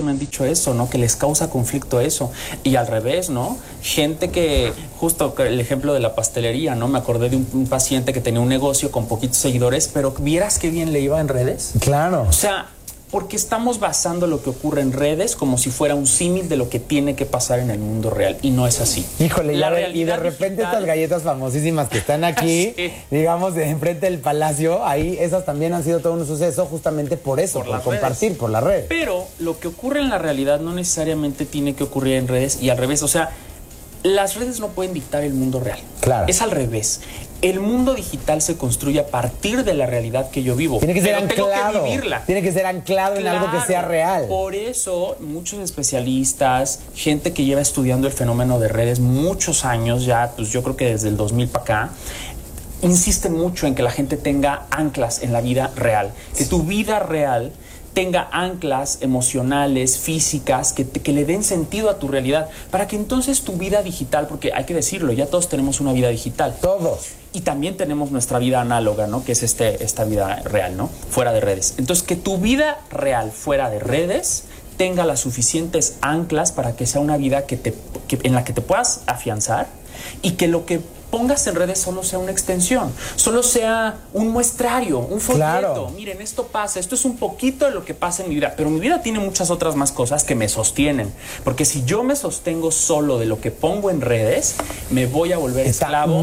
me han dicho eso, ¿no? Que les causa conflicto eso. Y al revés, ¿no? Gente que, justo el ejemplo de la pastelería, ¿no? Me acordé de un paciente que tenía un negocio con poquitos seguidores, pero vieras qué bien le iba en redes. Claro. O sea, porque estamos basando lo que ocurre en redes como si fuera un símil de lo que tiene que pasar en el mundo real, y no es así. Híjole, y de repente estas galletas famosísimas que están aquí, sí, digamos, de enfrente del palacio, ahí esas también han sido todo un suceso justamente por eso, por compartir, por la red. Pero lo que ocurre en la realidad no necesariamente tiene que ocurrir en redes, y al revés. O sea, las redes no pueden dictar el mundo real. Claro. Es al revés. El mundo digital se construye a partir de la realidad que yo vivo. Tiene que ser anclado. Tengo que vivirla. Tiene que ser anclado en algo que sea real. Por eso, muchos especialistas, gente que lleva estudiando el fenómeno de redes muchos años ya, pues yo creo que desde el 2000 para acá, insisten mucho en que la gente tenga anclas en la vida real. Que tu vida real tenga anclas emocionales, físicas, que le den sentido a tu realidad, para que entonces tu vida digital, porque hay que decirlo, ya todos tenemos una vida digital. Todos. Y también tenemos nuestra vida análoga, ¿no? Que es esta vida real, ¿no? Fuera de redes. Entonces, que tu vida real fuera de redes tenga las suficientes anclas para que sea una vida en la que te puedas afianzar, y que lo que pongas en redes solo sea una extensión, solo sea un muestrario, un folleto. Claro. Miren, esto pasa, esto es un poquito de lo que pasa en mi vida, pero mi vida tiene muchas otras más cosas que me sostienen, porque si yo me sostengo solo de lo que pongo en redes, me voy a volver esclavo.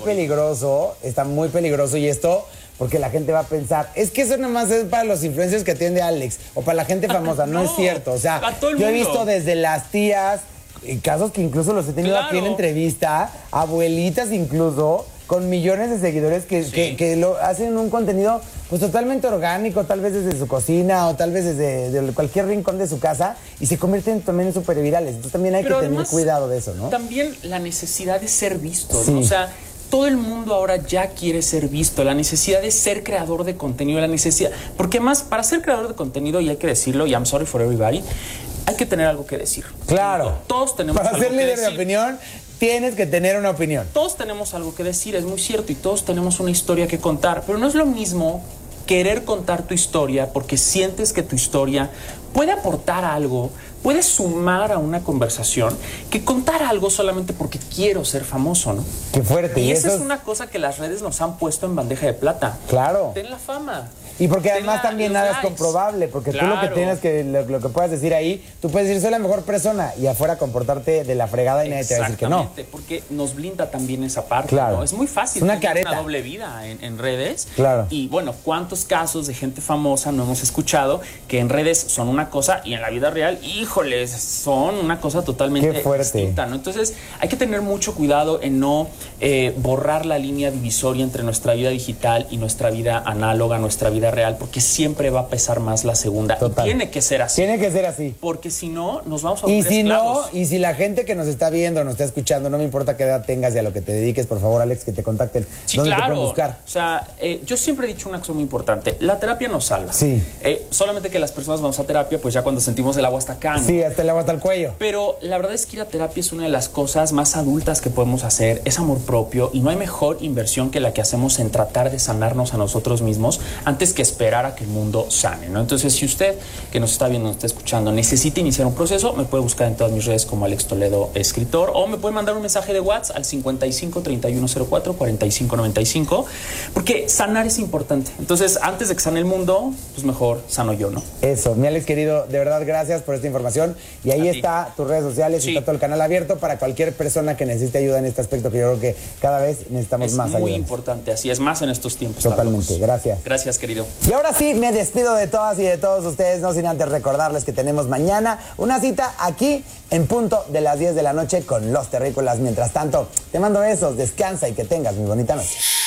Está muy peligroso, y esto porque la gente va a pensar, es que eso nada más es para los influencers que atiende Alex, o para la gente famosa. No es cierto. O sea, yo he visto desde las tías, casos que incluso los he tenido aquí en entrevista, abuelitas incluso, con millones de seguidores que lo hacen un contenido pues totalmente orgánico, tal vez desde su cocina o tal vez desde cualquier rincón de su casa, y se convierten también en súper virales. Entonces también hay que tener cuidado de eso, ¿no? También la necesidad de ser visto, ¿no? O sea, todo el mundo ahora ya quiere ser visto, la necesidad de ser creador de contenido, la necesidad, porque más para ser creador de contenido, y hay que decirlo, y I'm sorry for everybody, hay que tener algo que decir. Claro. Todos tenemos algo que decir. Para ser líder de opinión, tienes que tener una opinión. Todos tenemos algo que decir, es muy cierto, y todos tenemos una historia que contar, pero no es lo mismo querer contar tu historia porque sientes que tu historia puede aportar algo, puede sumar a una conversación, que contar algo solamente porque quiero ser famoso, ¿no? Qué fuerte. Y esa es una cosa que las redes nos han puesto en bandeja de plata. Claro. Ten la fama. Y porque además también nada es comprobable, porque tú lo que tienes lo que puedas decir ahí, tú puedes decir, soy la mejor persona, y afuera comportarte de la fregada y nadie te va a decir que no. Exactamente, porque nos blinda también esa parte, claro, ¿no? Es muy fácil una tener una doble vida en redes. Claro. Y bueno, ¿cuántos casos de gente famosa no hemos escuchado que en redes son una cosa y en la vida real, híjoles, son una cosa totalmente distinta, ¿no? Entonces, hay que tener mucho cuidado en no borrar la línea divisoria entre nuestra vida digital y nuestra vida análoga, nuestra vida real, porque siempre va a pesar más la segunda. Total. Y tiene que ser así. Tiene que ser así. Porque si no, nos vamos a volver esclavos. Y si la gente que nos está viendo, nos está escuchando, no me importa qué edad tengas y a lo que te dediques, por favor, Alex, que te contacten. Sí, ¿Dónde claro. te pueden buscar? O sea, yo siempre he dicho una cosa muy importante. La terapia nos salva. Sí. Solamente que las personas vamos a terapia, pues ya cuando sentimos el agua hasta acá, ¿no? Sí, hasta el agua hasta el cuello. Pero la verdad es que ir a terapia es una de las cosas más adultas que podemos hacer. Es amor propio, y no hay mejor inversión que la que hacemos en tratar de sanarnos a nosotros mismos antes que esperar a que el mundo sane, ¿no? Entonces, si usted que nos está viendo, nos está escuchando, necesita iniciar un proceso, me puede buscar en todas mis redes como Alex Toledo Escritor, o me puede mandar un mensaje de WhatsApp al 55 3104 45 95, porque sanar es importante. Entonces, antes de que sane el mundo, pues mejor sano yo, ¿no? Eso, mi Alex querido, de verdad gracias por esta información, y ahí está tus redes sociales, está todo el canal abierto para cualquier persona que necesite ayuda en este aspecto, que yo creo que cada vez necesitamos más ayuda. Es muy importante, así es, más en estos tiempos. Totalmente, gracias. Gracias, querido. Y ahora sí, me despido de todas y de todos ustedes, no sin antes recordarles que tenemos mañana una cita aquí en punto de las 10 de la noche con Los Terrícolas. Mientras tanto, te mando besos, descansa y que tengas muy bonita noche.